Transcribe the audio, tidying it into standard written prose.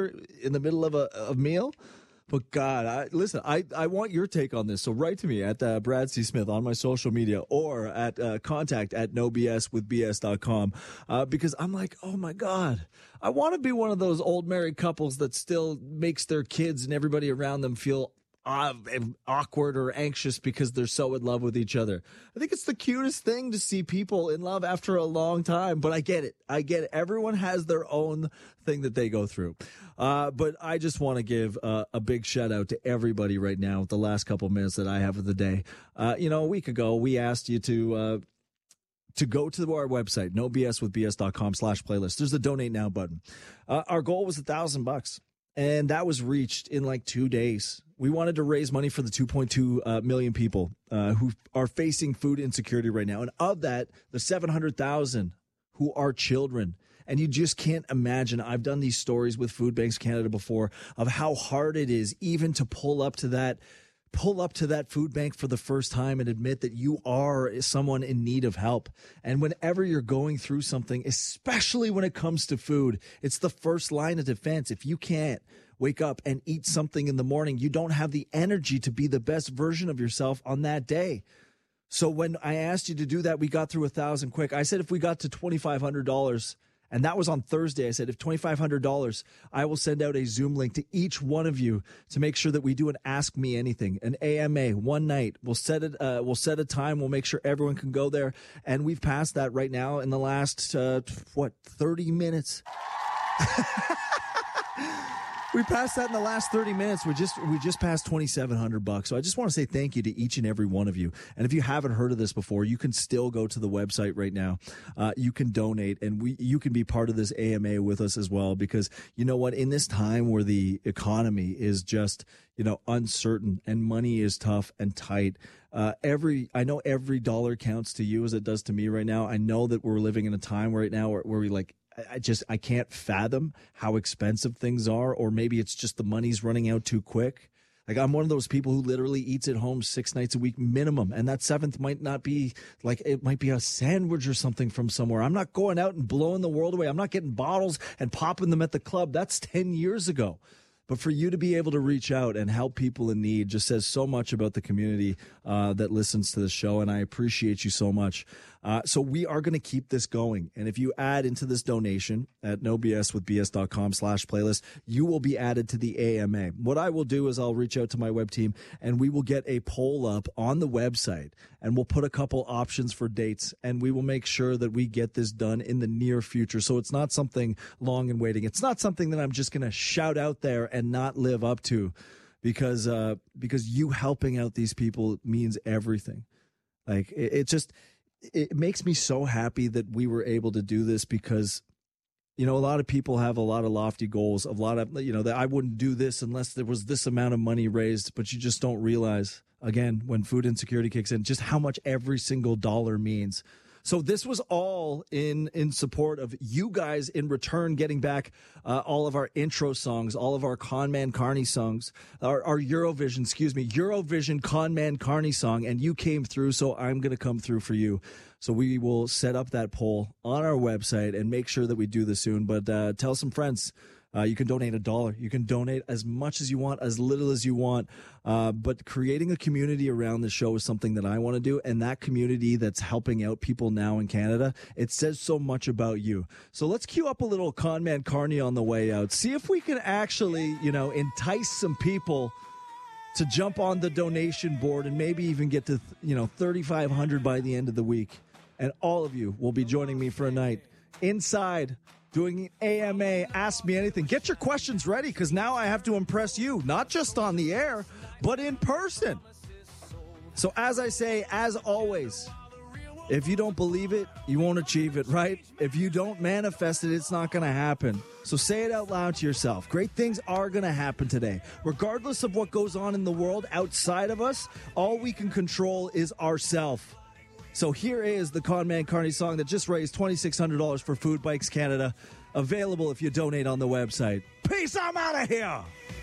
water in the middle of a meal. But God, I want your take on this. So write to me at Brad C. Smith on my social media or at contact at nobswithbs.com because I'm like, oh my God, I want to be one of those old married couples that still makes their kids and everybody around them feel awkward or anxious because they're so in love with each other. I think it's the cutest thing to see people in love after a long time, but I get it. Everyone has their own thing that they go through. But I just want to give a big shout out to everybody right now with the last couple minutes that I have of the day. A week ago, we asked you to go to our website, nobswithbs.com/playlist. There's a donate now button. Our goal was $1,000 and that was reached in like 2 days. We wanted to raise money for the 2.2 million people who are facing food insecurity right now. And of that, the 700,000 who are children. And you just can't imagine. I've done these stories with Food Banks Canada before of how hard it is even to pull up to that food bank for the first time and admit that you are someone in need of help. And whenever you're going through something, especially when it comes to food, it's the first line of defense. If you can't wake up and eat something in the morning, you don't have the energy to be the best version of yourself on that day. So when I asked you to do that, we got through 1,000 quick. I said if we got to $2,500, and that was on Thursday, I said if $2,500, I will send out a Zoom link to each one of you to make sure that we do an Ask Me Anything, an AMA, one night. We'll set a time. We'll make sure everyone can go there. And we've passed that right now in the last, 30 minutes. We passed that in the last 30 minutes. We just passed $2,700. So I just want to say thank you to each and every one of you. And if you haven't heard of this before, you can still go to the website right now. You can donate and you can be part of this AMA with us as well, because you know what? In this time where the economy is just, uncertain and money is tough and tight, I know every dollar counts to you as it does to me right now. I know that we're living in a time right now where we I can't fathom how expensive things are, or maybe it's just the money's running out too quick. Like I'm one of those people who literally eats at home 6 nights a week minimum. And that seventh might not be it might be a sandwich or something from somewhere. I'm not going out and blowing the world away. I'm not getting bottles and popping them at the club. That's 10 years ago. But for you to be able to reach out and help people in need just says so much about the community that listens to the show, and I appreciate you so much. So we are going to keep this going. And if you add into this donation at nobswithbs.com/playlist, you will be added to the AMA. What I will do is I'll reach out to my web team and we will get a poll up on the website and we'll put a couple options for dates, and we will make sure that we get this done in the near future. So it's not something long and waiting. It's not something that I'm just going to shout out there and not live up to, because you helping out these people means everything. Like it makes me so happy that we were able to do this, because a lot of people have a lot of lofty goals, that I wouldn't do this unless there was this amount of money raised, but you just don't realize, again, when food insecurity kicks in, just how much every single dollar means. So this was all in support of you guys in return getting back all of our intro songs, all of our Con Man Carney songs, our Eurovision Con Man Carney song, and you came through, so I'm going to come through for you. So we will set up that poll on our website and make sure that we do this soon. But tell some friends. You can donate $1. You can donate as much as you want, as little as you want. But creating a community around the show is something that I want to do. And that community that's helping out people now in Canada, it says so much about you. So let's cue up a little Con Man Carney on the way out. See if we can actually, entice some people to jump on the donation board and maybe even get to, $3,500 by the end of the week. And all of you will be joining me for a night inside doing AMA, Ask Me Anything. Get your questions ready, because now I have to impress you, not just on the air, but in person. So as I say, as always, if you don't believe it, you won't achieve it, right? If you don't manifest it, it's not going to happen. So say it out loud to yourself. Great things are going to happen today. Regardless of what goes on in the world outside of us, all we can control is ourselves. So here is the Con Man Carney song that just raised $2,600 for Food Banks Canada. Available if you donate on the website. Peace, I'm out of here.